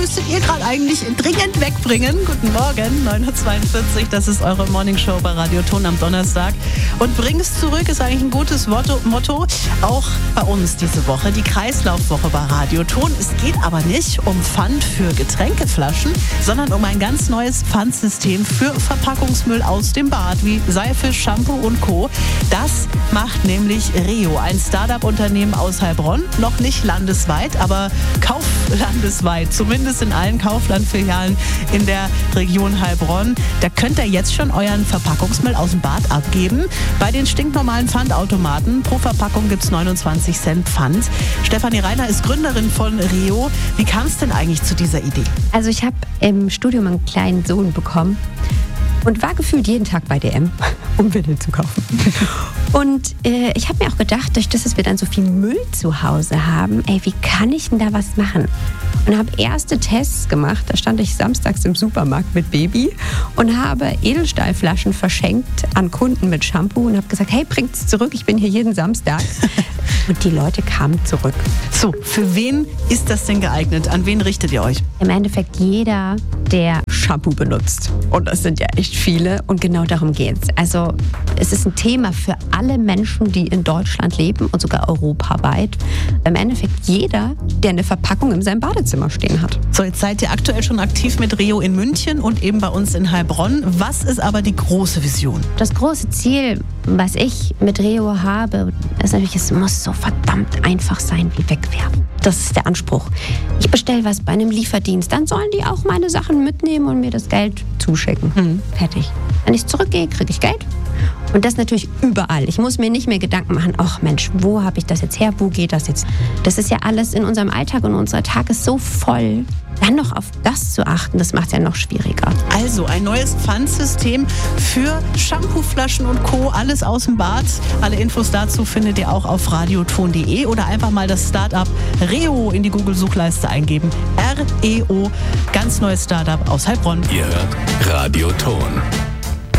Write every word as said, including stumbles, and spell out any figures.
müsstet ihr gerade eigentlich dringend wegbringen. Guten Morgen, neun Uhr zweiundvierzig, das ist eure Morningshow bei Radio Ton am Donnerstag. Und bring es zurück ist eigentlich ein gutes Motto, Motto, auch bei uns diese Woche, die Kreislaufwoche bei Radio Ton. Es geht aber nicht um Pfand für Getränkeflaschen, sondern um ein ganz neues Pfandsystem für Verpackungsmüll aus dem Bad, wie Seife, Shampoo und Co. Das macht nämlich Reo, ein Start-up-Unternehmen aus Heilbronn, noch nicht landesweit, aber kauflandesweit, zumindest in allen Kaufland-Filialen in der Region Heilbronn. Da könnt ihr jetzt schon euren Verpackungsmüll aus dem Bad abgeben. Bei den stinknormalen Pfandautomaten pro Verpackung gibt es neunundzwanzig Cent Pfand. Stefanie Reiner ist Gründerin von Reo. Wie kam es denn eigentlich zu dieser Idee? Also ich habe im Studium einen kleinen Sohn bekommen und war gefühlt jeden Tag bei D M, um Windeln zu kaufen. Und äh, ich habe mir auch gedacht, durch das, dass wir dann so viel Müll zu Hause haben, ey, wie kann ich denn da was machen? Und habe erste Tests gemacht. Da stand ich samstags im Supermarkt mit Baby und habe Edelstahlflaschen verschenkt an Kunden mit Shampoo und habe gesagt, hey, bringt's zurück, ich bin hier jeden Samstag. Und die Leute kamen zurück. So, für wen ist das denn geeignet? An wen richtet ihr euch? Im Endeffekt jeder, der Shampoo benutzt. Und das sind ja echt viele. Und genau darum geht's. Also es ist ein Thema für alle Menschen, die in Deutschland leben und sogar europaweit. Im Endeffekt jeder, der eine Verpackung in seinem Badezimmer stehen hat. So, jetzt seid ihr aktuell schon aktiv mit Reo in München und eben bei uns in Heilbronn. Was ist aber die große Vision? Das große Ziel, was ich mit Reo habe, ist natürlich, es muss so verdammt einfach sein wie wegwerfen. Das ist der Anspruch. Ich bestelle was bei einem Lieferdienst, dann sollen die auch meine Sachen mitnehmen und mir das Geld zuschicken. Mhm. Fertig. Wenn ich zurückgehe, kriege ich Geld. Und das natürlich überall. Ich muss mir nicht mehr Gedanken machen, ach Mensch, wo habe ich das jetzt her, wo geht das jetzt? Das ist ja alles in unserem Alltag und unser Tag ist so voll. Dann noch auf das zu achten, das macht es ja noch schwieriger. Also ein neues Pfandsystem für Shampooflaschen und Co. Alles aus dem Bad. Alle Infos dazu findet ihr auch auf radioton punkt de oder einfach mal das Startup Reo in die Google-Suchleiste eingeben. R E O, ganz neues Startup aus Heilbronn. Ihr hört Radio Ton.